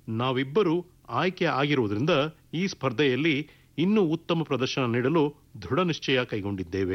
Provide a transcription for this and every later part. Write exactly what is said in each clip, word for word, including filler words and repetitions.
ನಾವಿಬ್ಬರು ಆಯ್ಕೆ ಆಗಿರುವುದರಿಂದ ಈ ಸ್ಪರ್ಧೆಯಲ್ಲಿ ಇನ್ನೂ ಉತ್ತಮ ಪ್ರದರ್ಶನ ನೀಡಲು ದೃಢ ನಿಶ್ಚಯ ಕೈಗೊಂಡಿದ್ದೇವೆ.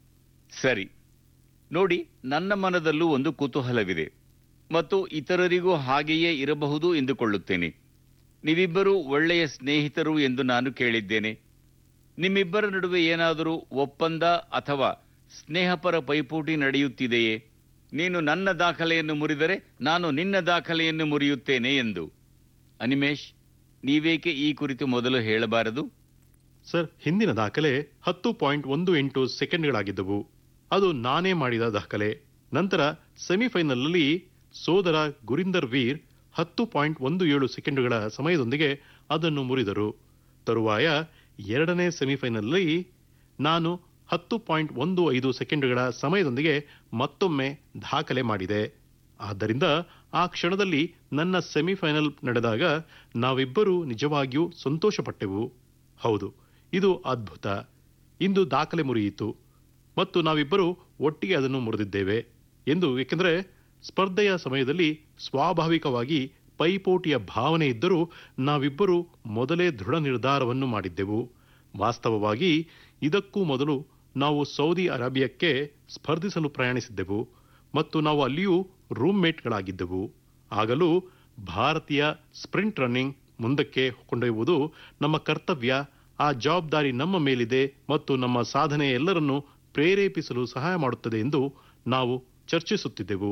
ಸರಿ ನೋಡಿ, ನನ್ನ ಮನದಲ್ಲೂ ಒಂದು ಕುತೂಹಲವಿದೆ ಮತ್ತು ಇತರರಿಗೂ ಹಾಗೆಯೇ ಇರಬಹುದು ಎಂದುಕೊಳ್ಳುತ್ತೇನೆ. ನೀವಿಬ್ಬರೂ ಒಳ್ಳೆಯ ಸ್ನೇಹಿತರು ಎಂದು ನಾನು ಕೇಳಿದ್ದೇನೆ. ನಿಮ್ಮಿಬ್ಬರ ನಡುವೆ ಏನಾದರೂ ಒಪ್ಪಂದ ಅಥವಾ ಸ್ನೇಹಪರ ಪೈಪೋಟಿ ನಡೆಯುತ್ತಿದೆಯೇ? ನೀನು ನನ್ನ ದಾಖಲೆಯನ್ನು ಮುರಿದರೆ ನಾನು ನಿನ್ನ ದಾಖಲೆಯನ್ನು ಮುರಿಯುತ್ತೇನೆ ಎಂದು. ಅನಿಮೇಶ್, ನೀವೇಕೆ ಈ ಕುರಿತು ಮೊದಲು ಹೇಳಬಾರದು? ಸರ್, ಹಿಂದಿನ ದಾಖಲೆ ಹತ್ತು ಪಾಯಿಂಟ್ ಒಂದು ಎಂಟು ಸೆಕೆಂಡ್ಗಳಾಗಿದ್ದವು. ಅದು ನಾನೇ ಮಾಡಿದ ದಾಖಲೆ. ನಂತರ ಸೆಮಿಫೈನಲ್ನಲ್ಲಿ ಸೋದರ ಗುರಿಂದರ್ ವೀರ್ ಹತ್ತು ಪಾಯಿಂಟ್ ಒಂದು ಏಳು ಸೆಕೆಂಡುಗಳ ಸಮಯದೊಂದಿಗೆ ಅದನ್ನು ಮುರಿದರು. ತರುವಾಯ ಎರಡನೇ ಸೆಮಿಫೈನಲ್ನಲ್ಲಿ ನಾನು ಹತ್ತು ಪಾಯಿಂಟ್ ಒಂದು ಐದು ಸೆಕೆಂಡುಗಳ ಸಮಯದೊಂದಿಗೆ ಮತ್ತೊಮ್ಮೆ ದಾಖಲೆ ಮಾಡಿದೆ. ಆದ್ದರಿಂದ ಆ ಕ್ಷಣದಲ್ಲಿ ನನ್ನ ಸೆಮಿಫೈನಲ್ ನಡೆದಾಗ ನಾವಿಬ್ಬರೂ ನಿಜವಾಗಿಯೂ ಸಂತೋಷಪಟ್ಟೆವು. ಹೌದು, ಇದು ಅದ್ಭುತ. ಇಂದು ದಾಖಲೆ ಮುರಿಯಿತು ಮತ್ತು ನಾವಿಬ್ಬರೂ ಒಟ್ಟಿಗೆ ಅದನ್ನು ಮುರಿದಿದ್ದೇವೆ ಎಂದು. ಏಕೆಂದರೆ ಸ್ಪರ್ಧೆಯ ಸಮಯದಲ್ಲಿ ಸ್ವಾಭಾವಿಕವಾಗಿ ಪೈಪೋಟಿಯ ಭಾವನೆ ಇದ್ದರೂ ನಾವಿಬ್ಬರೂ ಮೊದಲೇ ದೃಢ ನಿರ್ಧಾರವನ್ನು ಮಾಡಿದ್ದೆವು. ವಾಸ್ತವವಾಗಿ ಇದಕ್ಕೂ ಮೊದಲು ನಾವು ಸೌದಿ ಅರೇಬಿಯಾಕ್ಕೆ ಸ್ಪರ್ಧಿಸಲು ಪ್ರಯಾಣಿಸಿದ್ದೆವು ಮತ್ತು ನಾವು ಅಲ್ಲಿಯೂ ರೂಮ್ಮೇಟ್ಗಳಾಗಿದ್ದೆವು. ಆಗಲೂ ಭಾರತೀಯ ಸ್ಪ್ರಿಂಟ್ ರನ್ನಿಂಗ್ ಮುಂದಕ್ಕೆ ಕೊಂಡೊಯ್ಯುವುದು ನಮ್ಮ ಕರ್ತವ್ಯ, ಆ ಜವಾಬ್ದಾರಿ ನಮ್ಮ ಮೇಲಿದೆ ಮತ್ತು ನಮ್ಮ ಸಾಧನೆ ಎಲ್ಲರನ್ನೂ ಪ್ರೇರೇಪಿಸಲು ಸಹಾಯ ಮಾಡುತ್ತದೆ ಎಂದು ನಾವು ಚರ್ಚಿಸುತ್ತಿದ್ದೆವು.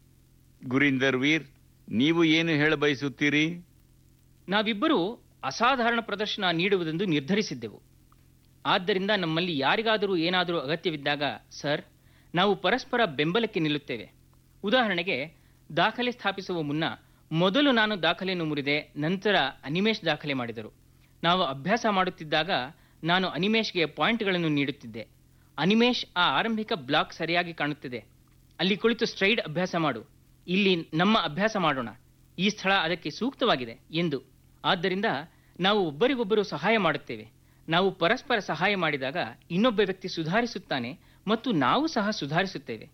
ಗುರಿಂದರ್ ವೀರ್, ನೀವು ಏನು ಹೇಳಬಯಸುತ್ತೀರಿ? ನಾವಿಬ್ಬರೂ ಅಸಾಧಾರಣ ಪ್ರದರ್ಶನ ನೀಡುವುದೆಂದು ನಿರ್ಧರಿಸಿದ್ದೆವು. ಆದ್ದರಿಂದ ನಮ್ಮಲ್ಲಿ ಯಾರಿಗಾದರೂ ಏನಾದರೂ ಅಗತ್ಯವಿದ್ದಾಗ ಸರ್, ನಾವು ಪರಸ್ಪರ ಬೆಂಬಲಕ್ಕೆ ನಿಲ್ಲುತ್ತೇವೆ. ಉದಾಹರಣೆಗೆ, ದಾಖಲೆ ಸ್ಥಾಪಿಸುವ ಮುನ್ನ ಮೊದಲು ನಾನು ದಾಖಲೆಯನ್ನು ಮುರಿದೆ, ನಂತರ ಅನಿಮೇಶ್ ದಾಖಲೆ ಮಾಡಿದರು. ನಾವು ಅಭ್ಯಾಸ ಮಾಡುತ್ತಿದ್ದಾಗ ನಾನು ಅನಿಮೇಶ್ಗೆ ಪಾಯಿಂಟ್ಗಳನ್ನು ನೀಡುತ್ತಿದ್ದೆ. ಅನಿಮೇಶ್, ಆ ಆರಂಭಿಕ ಬ್ಲಾಕ್ ಸರಿಯಾಗಿ ಕಾಣುತ್ತಿದೆ, ಅಲ್ಲಿ ಕುಳಿತು ಸ್ಟ್ರೈಡ್ ಅಭ್ಯಾಸ ಮಾಡು, ಇಲ್ಲಿ ನಮ್ಮ ಅಭ್ಯಾಸ ಮಾಡೋಣ, ಈ ಸ್ಥಳ ಅದಕ್ಕೆ ಸೂಕ್ತವಾಗಿದೆ ಎಂದು. ಆದ್ದರಿಂದ ನಾವು ಒಬ್ಬರಿಗೊಬ್ಬರು ಸಹಾಯ ಮಾಡುತ್ತೇವೆ. ನಾವು ಪರಸ್ಪರ ಸಹಾಯ ಮಾಡಿದಾಗ ಇನ್ನೊಬ್ಬ ವ್ಯಕ್ತಿ ಸುಧಾರಿಸುತ್ತಾನೆ ಮತ್ತು ನಾವು ಸಹ ಸುಧಾರಿಸುತ್ತೇವೆ.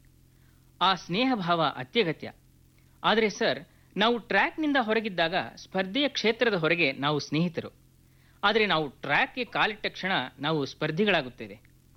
ಆ ಸ್ನೇಹ ಭಾವ ಅತ್ಯಗತ್ಯ. ಆದರೆ ಸರ್, ನಾವು ಟ್ರ್ಯಾಕ್ನಿಂದ ಹೊರಗಿದ್ದಾಗ ಸ್ಪರ್ಧೆಯ ಕ್ಷೇತ್ರದ ಹೊರಗೆ ನಾವು ಸ್ನೇಹಿತರು. ಆದರೆ ನಾವು ಟ್ರ್ಯಾಕ್ಗೆ ಕಾಲಿಟ್ಟ ಕ್ಷಣ ನಾವು ಸ್ಪರ್ಧಿಗಳಾಗುತ್ತೇವೆ.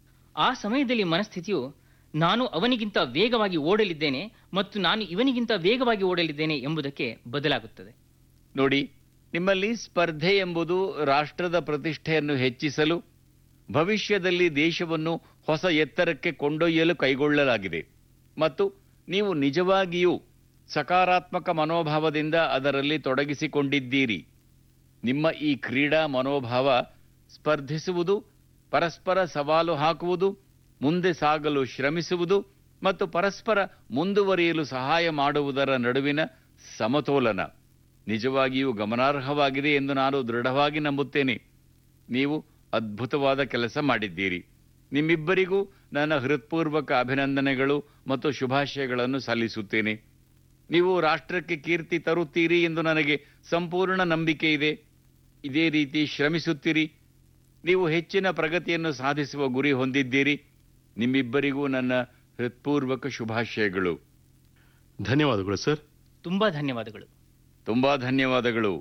ಆ ಸಮಯದಲ್ಲಿ ಮನಸ್ಥಿತಿಯು ನಾನು ಅವನಿಗಿಂತ ವೇಗವಾಗಿ ಓಡಲಿದ್ದೇನೆ ಮತ್ತು ನಾನು ಇವನಿಗಿಂತ ವೇಗವಾಗಿ ಓಡಲಿದ್ದೇನೆ ಎಂಬುದಕ್ಕೆ ಬದಲಾಗುತ್ತದೆ. ನೋಡಿ, ನಿಮ್ಮಲ್ಲಿ ಸ್ಪರ್ಧೆ ಎಂಬುದು ರಾಷ್ಟ್ರದ ಪ್ರತಿಷ್ಠೆಯನ್ನು ಹೆಚ್ಚಿಸಲು, ಭವಿಷ್ಯದಲ್ಲಿ ದೇಶವನ್ನು ಹೊಸ ಎತ್ತರಕ್ಕೆ ಕೊಂಡೊಯ್ಯಲು ಕೈಗೊಳ್ಳಲಾಗಿದೆ ಮತ್ತು ನೀವು ನಿಜವಾಗಿಯೂ ಸಕಾರಾತ್ಮಕ ಮನೋಭಾವದಿಂದ ಅದರಲ್ಲಿ ತೊಡಗಿಸಿಕೊಂಡಿದ್ದೀರಿ. ನಿಮ್ಮ ಈ ಕ್ರೀಡಾ ಮನೋಭಾವ ಸ್ಪರ್ಧಿಸುವುದು, ಪರಸ್ಪರ ಸವಾಲು ಹಾಕುವುದು, ಮುಂದೆ ಸಾಗಲು ಶ್ರಮಿಸುವುದು ಮತ್ತು ಪರಸ್ಪರ ಮುಂದುವರಿಯಲು ಸಹಾಯ ಮಾಡುವುದರ ನಡುವಿನ ಸಮತೋಲನ ನಿಜವಾಗಿಯೂ ಗಮನಾರ್ಹವಾಗಿದೆ ಎಂದು ನಾನು ದೃಢವಾಗಿ ನಂಬುತ್ತೇನೆ. ನೀವು ಅದ್ಭುತವಾದ ಕೆಲಸ ಮಾಡಿದ್ದೀರಿ. ನಿಮ್ಮಿಬ್ಬರಿಗೂ ನನ್ನ ಹೃತ್ಪೂರ್ವಕ ಅಭಿನಂದನೆಗಳು ಮತ್ತು ಶುಭಾಶಯಗಳನ್ನು ಸಲ್ಲಿಸುತ್ತೇನೆ. ನೀವು ರಾಷ್ಟ್ರಕ್ಕೆ ಕೀರ್ತಿ ತರುತ್ತೀರಿ ಎಂದು ನನಗೆ ಸಂಪೂರ್ಣ ನಂಬಿಕೆ ಇದೆ. ಇದೇ ರೀತಿ ಶ್ರಮಿಸುತ್ತೀರಿ. ನೀವು ಹೆಚ್ಚಿನ ಪ್ರಗತಿಯನ್ನು ಸಾಧಿಸುವ ಗುರಿ ಹೊಂದಿದ್ದೀರಿ. ನಿಮ್ಮಿಬ್ಬರಿಗೂ ನನ್ನ ಹೃತ್ಪೂರ್ವಕ ಶುಭಾಶಯಗಳು. ಧನ್ಯವಾದಗಳು ಸರ್. ತುಂಬಾ ಧನ್ಯವಾದಗಳು. ತುಂಬಾ ಧನ್ಯವಾದಗಳು.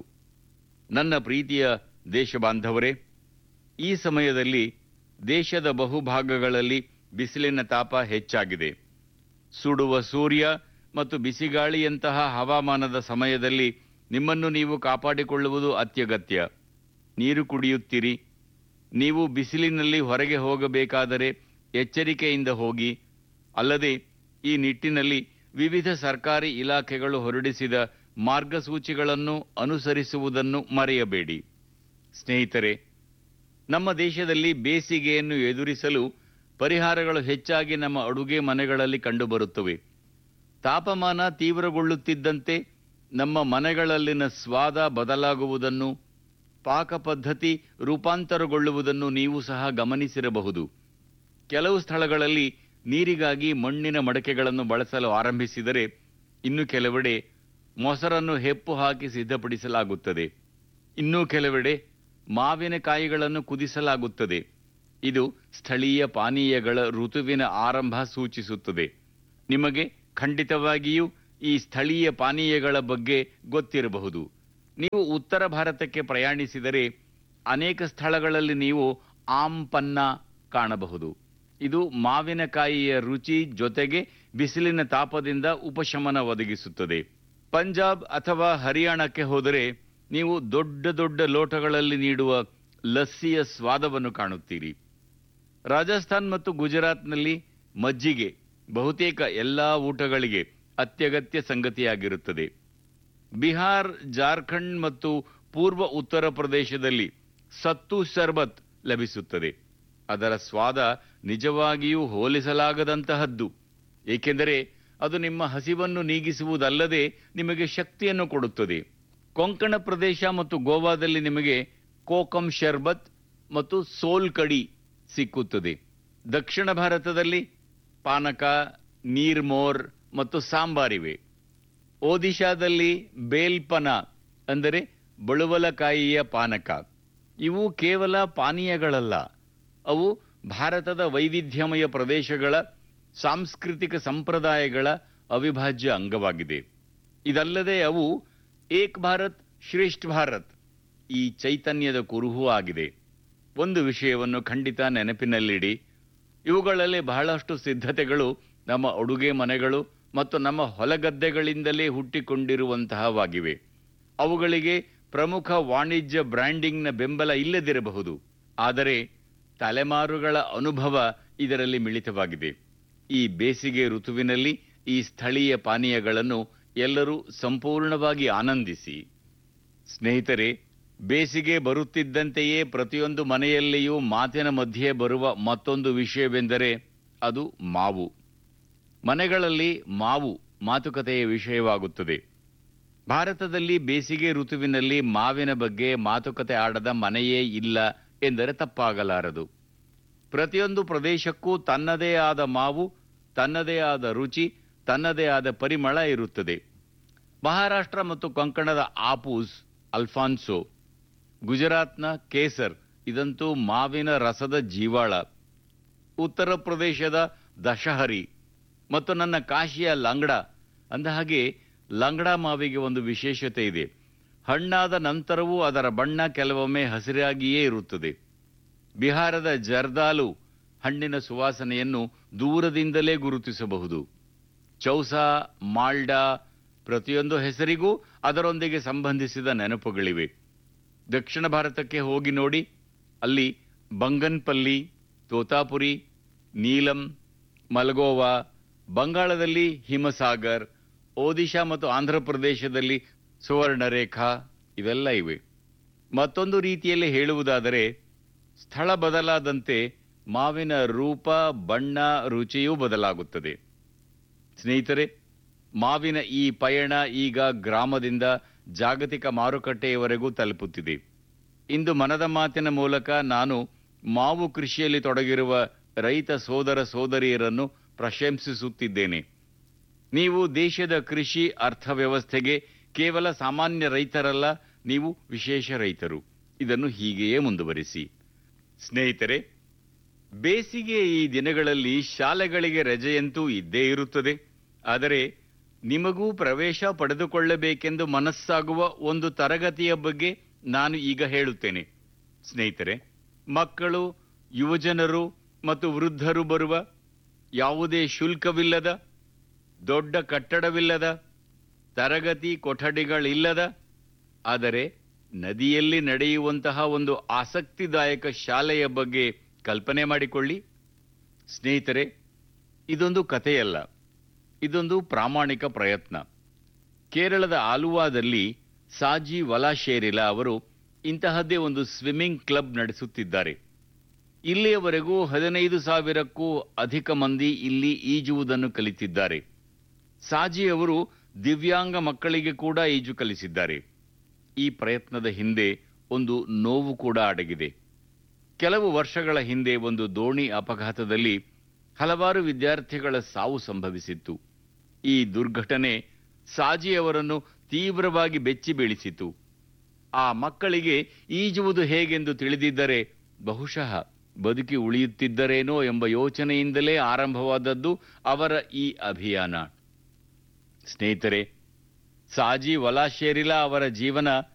ನನ್ನ ಪ್ರೀತಿಯ ದೇಶಬಾಂಧವರೇ, ಈ ಸಮಯದಲ್ಲಿ ದೇಶದ ಬಹುಭಾಗಗಳಲ್ಲಿ ಬಿಸಿಲಿನ ತಾಪ ಹೆಚ್ಚಾಗಿದೆ. ಸುಡುವ ಸೂರ್ಯ ಮತ್ತು ಬಿಸಿಗಾಳಿಯಂತಹ ಹವಾಮಾನದ ಸಮಯದಲ್ಲಿ ನಿಮ್ಮನ್ನು ನೀವು ಕಾಪಾಡಿಕೊಳ್ಳುವುದು ಅತ್ಯಗತ್ಯ. ನೀರು ಕುಡಿಯುತ್ತೀರಿ. ನೀವು ಬಿಸಿಲಿನಲ್ಲಿ ಹೊರಗೆ ಹೋಗಬೇಕಾದರೆ ಎಚ್ಚರಿಕೆಯಿಂದ ಹೋಗಿ. ಅಲ್ಲದೆ ಈ ನಿಟ್ಟಿನಲ್ಲಿ ವಿವಿಧ ಸರ್ಕಾರಿ ಇಲಾಖೆಗಳು ಹೊರಡಿಸಿದ ಮಾರ್ಗಸೂಚಿಗಳನ್ನು ಅನುಸರಿಸುವುದನ್ನು ಮರೆಯಬೇಡಿ. ಸ್ನೇಹಿತರೆ, ನಮ್ಮ ದೇಶದಲ್ಲಿ ಬೇಸಿಗೆಯನ್ನು ಎದುರಿಸಲು ಪರಿಹಾರಗಳು ಹೆಚ್ಚಾಗಿ ನಮ್ಮ ಅಡುಗೆ ಮನೆಗಳಲ್ಲಿ ಕಂಡುಬರುತ್ತವೆ. ತಾಪಮಾನ ತೀವ್ರಗೊಳ್ಳುತ್ತಿದ್ದಂತೆ ನಮ್ಮ ಮನೆಗಳಲ್ಲಿನ ಸ್ವಾದ ಬದಲಾಗುವುದನ್ನು, ಪಾಕ ಪದ್ಧತಿ ರೂಪಾಂತರಗೊಳ್ಳುವುದನ್ನು ನೀವು ಸಹ ಗಮನಿಸಿರಬಹುದು. ಕೆಲವು ಸ್ಥಳಗಳಲ್ಲಿ ನೀರಿಗಾಗಿ ಮಣ್ಣಿನ ಮಡಕೆಗಳನ್ನು ಬಳಸಲು ಆರಂಭಿಸಿದರೆ, ಇನ್ನು ಕೆಲವೆಡೆ ಮೊಸರನ್ನು ಹೆಪ್ಪು ಹಾಕಿ ಸಿದ್ಧಪಡಿಸಲಾಗುತ್ತದೆ. ಇನ್ನೂ ಕೆಲವೆಡೆ ಮಾವಿನಕಾಯಿಗಳನ್ನು ಕುದಿಸಲಾಗುತ್ತದೆ. ಇದು ಸ್ಥಳೀಯ ಪಾನೀಯಗಳ ಋತುವಿನ ಆರಂಭ ಸೂಚಿಸುತ್ತದೆ. ನಿಮಗೆ ಖಂಡಿತವಾಗಿಯೂ ಈ ಸ್ಥಳೀಯ ಪಾನೀಯಗಳ ಬಗ್ಗೆ ಗೊತ್ತಿರಬಹುದು. ನೀವು ಉತ್ತರ ಭಾರತಕ್ಕೆ ಪ್ರಯಾಣಿಸಿದರೆ ಅನೇಕ ಸ್ಥಳಗಳಲ್ಲಿ ನೀವು ಆಂಪನ್ನ ಕಾಣಬಹುದು. ಇದು ಮಾವಿನಕಾಯಿಯ ರುಚಿ ಜೊತೆಗೆ ಬಿಸಿಲಿನ ತಾಪದಿಂದ ಉಪಶಮನ ಒದಗಿಸುತ್ತದೆ. ಪಂಜಾಬ್ ಅಥವಾ ಹರಿಯಾಣಕ್ಕೆ ಹೋದರೆ ನೀವು ದೊಡ್ಡ ದೊಡ್ಡ ಲೋಟಗಳಲ್ಲಿ ನೀಡುವ ಲಸ್ಸಿಯ ಸ್ವಾದವನ್ನು ಕಾಣುತ್ತೀರಿ. ರಾಜಸ್ಥಾನ್ ಮತ್ತು ಗುಜರಾತ್ನಲ್ಲಿ ಮಜ್ಜಿಗೆ ಬಹುತೇಕ ಎಲ್ಲಾ ಊಟಗಳಿಗೆ ಅತ್ಯಗತ್ಯ ಸಂಗತಿಯಾಗಿರುತ್ತದೆ. ಬಿಹಾರ್, ಜಾರ್ಖಂಡ್ ಮತ್ತು ಪೂರ್ವ ಉತ್ತರ ಪ್ರದೇಶದಲ್ಲಿ ಸತ್ತು ಶರ್ಬತ್ ಲಭಿಸುತ್ತದೆ. ಅದರ ಸ್ವಾದ ನಿಜವಾಗಿಯೂ ಹೋಲಿಸಲಾಗದಂತಹದ್ದು, ಏಕೆಂದರೆ ಅದು ನಿಮ್ಮ ಹಸಿವನ್ನು ನೀಗಿಸುವುದಲ್ಲದೆ ನಿಮಗೆ ಶಕ್ತಿಯನ್ನು ಕೊಡುತ್ತದೆ. ಕೊಂಕಣ ಪ್ರದೇಶ ಮತ್ತು ಗೋವಾದಲ್ಲಿ ನಿಮಗೆ ಕೋಕಂ ಶರ್ಬತ್ ಮತ್ತು ಸೋಲ್ ಕಡಿ ಸಿಕ್ಕುತ್ತದೆ. ದಕ್ಷಿಣ ಭಾರತದಲ್ಲಿ ಪಾನಕ, ನೀರ್ಮೋರ್ ಮತ್ತು ಸಾಂಬಾರಿವೆ. ಒಡಿಶಾದಲ್ಲಿ ಬೇಲ್ಪನ ಅಂದರೆ ಬಳುವಲಕಾಯಿಯ ಪಾನಕ. ಇವು ಕೇವಲ ಪಾನೀಯಗಳಲ್ಲ, ಅವು ಭಾರತದ ವೈವಿಧ್ಯಮಯ ಪ್ರದೇಶಗಳ ಸಾಂಸ್ಕೃತಿಕ ಸಂಪ್ರದಾಯಗಳ ಅವಿಭಾಜ್ಯ ಅಂಗವಾಗಿದೆ. ಇದಲ್ಲದೆ ಅವು ಏಕ್ ಭಾರತ್ ಶ್ರೇಷ್ಠ ಭಾರತ್ ಈ ಚೈತನ್ಯದ ಕುರುಹೂ ಆಗಿದೆ. ಒಂದು ವಿಷಯವನ್ನು ಖಂಡಿತ ನೆನಪಿನಲ್ಲಿಡಿ, ಇವುಗಳಲ್ಲಿ ಬಹಳಷ್ಟು ಸಿದ್ಧತೆಗಳು ನಮ್ಮ ಅಡುಗೆ ಮನೆಗಳು ಮತ್ತು ನಮ್ಮ ಹೊಲಗದ್ದೆಗಳಿಂದಲೇ ಹುಟ್ಟಿಕೊಂಡಿರುವಂತಹವಾಗಿವೆ. ಅವುಗಳಿಗೆ ಪ್ರಮುಖ ವಾಣಿಜ್ಯ ಬ್ರ್ಯಾಂಡಿಂಗ್ನ ಬೆಂಬಲ ಇಲ್ಲದಿರಬಹುದು, ಆದರೆ ತಲೆಮಾರುಗಳ ಅನುಭವ ಇದರಲ್ಲಿ ಮಿಳಿತವಾಗಿದೆ. ಈ ಬೇಸಿಗೆ ಋತುವಿನಲ್ಲಿ ಈ ಸ್ಥಳೀಯ ಪಾನೀಯಗಳನ್ನು ಎಲ್ಲರೂ ಸಂಪೂರ್ಣವಾಗಿ ಆನಂದಿಸಿ. ಸ್ನೇಹಿತರೆ, ಬೇಸಿಗೆ ಬರುತ್ತಿದ್ದಂತೆಯೇ ಪ್ರತಿಯೊಂದು ಮನೆಯಲ್ಲಿಯೂ ಮಾತಿನ ಮಧ್ಯೆ ಬರುವ ಮತ್ತೊಂದು ವಿಷಯವೆಂದರೆ ಅದು ಮಾವು. ಮನೆಗಳಲ್ಲಿ ಮಾವು ಮಾತುಕತೆಯ ವಿಷಯವಾಗುತ್ತದೆ. ಭಾರತದಲ್ಲಿ ಬೇಸಿಗೆ ಋತುವಿನಲ್ಲಿ ಮಾವಿನ ಬಗ್ಗೆ ಮಾತುಕತೆ ಆಡದ ಮನೆಯೇ ಇಲ್ಲ ಎಂದರೆ ತಪ್ಪಾಗಲಾರದು. ಪ್ರತಿಯೊಂದು ಪ್ರದೇಶಕ್ಕೂ ತನ್ನದೇ ಆದ ಮಾವು, ತನ್ನದೇ ಆದ ರುಚಿ, ತನ್ನದೇ ಆದ ಪರಿಮಳ ಇರುತ್ತದೆ. ಮಹಾರಾಷ್ಟ್ರ ಮತ್ತು ಕೊಂಕಣದ ಆಪೂಸ್, ಅಲ್ಫಾನ್ಸೋ, ಗುಜರಾತ್ನ ಕೇಸರ್ ಇದಂತೂ ಮಾವಿನ ರಸದ ಜೀವಾಳ. ಉತ್ತರ ಪ್ರದೇಶದ ದಶಹರಿ ಮತ್ತು ನನ್ನ ಕಾಶಿಯ ಲಂಗಡ. ಅಂದಹಾಗೆ ಲಂಗಡಾ ಮಾವಿಗೆ ಒಂದು ವಿಶೇಷತೆ ಇದೆ. ಹಣ್ಣಾದ ನಂತರವೂ ಅದರ ಬಣ್ಣ ಕೆಲವೊಮ್ಮೆ ಹಸಿರಾಗಿಯೇ ಇರುತ್ತದೆ. ಬಿಹಾರದ ಜರ್ದಾಲು ಹಣ್ಣಿನ ಸುವಾಸನೆಯನ್ನು ದೂರದಿಂದಲೇ ಗುರುತಿಸಬಹುದು. ಚೌಸಾ, ಮಾಲ್ಡಾ ಪ್ರತಿಯೊಂದು ಹೆಸರಿಗೂ ಅದರೊಂದಿಗೆ ಸಂಬಂಧಿಸಿದ ನೆನಪುಗಳಿವೆ. ದಕ್ಷಿಣ ಭಾರತಕ್ಕೆ ಹೋಗಿ ನೋಡಿ, ಅಲ್ಲಿ ಬಂಗನ್ಪಲ್ಲಿ, ತೋತಾಪುರಿ, ನೀಲಂ, ಮಲ್ಗೋವಾ, ಬಂಗಾಳದಲ್ಲಿ ಹಿಮಸಾಗರ್, ಒಡಿಶಾ ಮತ್ತು ಆಂಧ್ರ ಪ್ರದೇಶದಲ್ಲಿ ಸುವರ್ಣರೇಖಾ ಇವೆಲ್ಲ ಇವೆ. ಮತ್ತೊಂದು ರೀತಿಯಲ್ಲಿ ಹೇಳುವುದಾದರೆ, ಸ್ಥಳ ಬದಲಾದಂತೆ ಮಾವಿನ ರೂಪ, ಬಣ್ಣ, ರುಚಿಯೂ ಬದಲಾಗುತ್ತದೆ. ಸ್ನೇಹಿತರೆ, ಮಾವಿನ ಈ ಪಯಣ ಈಗ ಗ್ರಾಮದಿಂದ ಜಾಗತಿಕ ಮಾರುಕಟ್ಟೆಯವರೆಗೂ ತಲುಪುತ್ತಿದೆ. ಇಂದು ಮನದ ಮಾತಿನ ಮೂಲಕ ನಾನು ಮಾವು ಕೃಷಿಯಲ್ಲಿ ತೊಡಗಿರುವ ರೈತ ಸೋದರ ಸೋದರಿಯರನ್ನು ಪ್ರಶಂಸಿಸುತ್ತಿದ್ದೇನೆ. ನೀವು ದೇಶದ ಕೃಷಿ ಅರ್ಥವ್ಯವಸ್ಥೆಗೆ ಕೇವಲ ಸಾಮಾನ್ಯ ರೈತರಲ್ಲ, ನೀವು ವಿಶೇಷ ರೈತರು. ಇದನ್ನು ಹೀಗೆಯೇ ಮುಂದುವರಿಸಿ. ಸ್ನೇಹಿತರೆ, ಬೇಸಿಗೆ ಈ ದಿನಗಳಲ್ಲಿ ಶಾಲೆಗಳಿಗೆ ರಜೆಯಂತೂ ಇದ್ದೇ ಇರುತ್ತದೆ. ಆದರೆ ನಿಮಗೂ ಪ್ರವೇಶ ಪಡೆದುಕೊಳ್ಳಬೇಕೆಂದು ಮನಸ್ಸಾಗುವ ಒಂದು ತರಗತಿಯ ಬಗ್ಗೆ ನಾನು ಈಗ ಹೇಳುತ್ತೇನೆ. ಸ್ನೇಹಿತರೆ, ಮಕ್ಕಳು, ಯುವಜನರು ಮತ್ತು ವೃದ್ಧರು ಬರುವ, ಯಾವುದೇ ಶುಲ್ಕವಿಲ್ಲದ, ದೊಡ್ಡ ಕಟ್ಟಡವಿಲ್ಲದ, ತರಗತಿ ಕೊಠಡಿಗಳಿಲ್ಲದ, ಆದರೆ ನದಿಯಲ್ಲಿ ನಡೆಯುವಂತಹ ಒಂದು ಆಸಕ್ತಿದಾಯಕ ಶಾಲೆಯ ಬಗ್ಗೆ ಕಲ್ಪನೆ ಮಾಡಿಕೊಳ್ಳಿ. ಸ್ನೇಹಿತರೆ, ಇದೊಂದು ಕಥೆಯಲ್ಲ, ಇದೊಂದು ಪ್ರಾಮಾಣಿಕ ಪ್ರಯತ್ನ. ಕೇರಳದ ಆಲುವಾದಲ್ಲಿ ಸಾಜಿ ವಲಾಶೇರಿಲಾ ಅವರು ಇಂತಹದ್ದೇ ಒಂದು ಸ್ವಿಮ್ಮಿಂಗ್ ಕ್ಲಬ್ ನಡೆಸುತ್ತಿದ್ದಾರೆ. ಇಲ್ಲಿಯವರೆಗೂ ಹದಿನೈದು ಸಾವಿರಕ್ಕೂ ಅಧಿಕ ಮಂದಿ ಇಲ್ಲಿ ಈಜುವುದನ್ನು ಕಲಿತಿದ್ದಾರೆ. ಸಾಜಿ ಅವರು ದಿವ್ಯಾಂಗ ಮಕ್ಕಳಿಗೆ ಕೂಡ ಈಜು ಕಲಿಸಿದ್ದಾರೆ. ಈ ಪ್ರಯತ್ನದ ಹಿಂದೆ ಒಂದು ನೋವು ಕೂಡ ಅಡಗಿದೆ. ಕೆಲವು ವರ್ಷಗಳ ಹಿಂದೆ ಒಂದು ದೋಣಿ ಅಪಘಾತದಲ್ಲಿ ಹಲವಾರು ವಿದ್ಯಾರ್ಥಿಗಳ ಸಾವು ಸಂಭವಿಸಿತ್ತು. ಈ ದುರ್ಘಟನೆ ಸಾಜಿ ಅವರನ್ನು ತೀವ್ರವಾಗಿ ಬೆಚ್ಚಿ ಬೀಳಿಸಿತು. ಆ ಮಕ್ಕಳಿಗೆ ಈಜುವುದು ಹೇಗೆಂದು ತಿಳಿದಿದ್ದರೆ ಬಹುಶಃ ಬದುಕಿ ಉಳಿಯುತ್ತಿದ್ದರೇನೋ ಎಂಬ ಯೋಚನೆಯಿಂದಲೇ ಆರಂಭವಾದದ್ದು ಅವರ ಈ ಅಭಿಯಾನ. ಸ್ನೇಹಿತರೆ, ಸಾಜಿ ವಲಾಶೇರಿಲಾ ಅವರ ಜೀವನ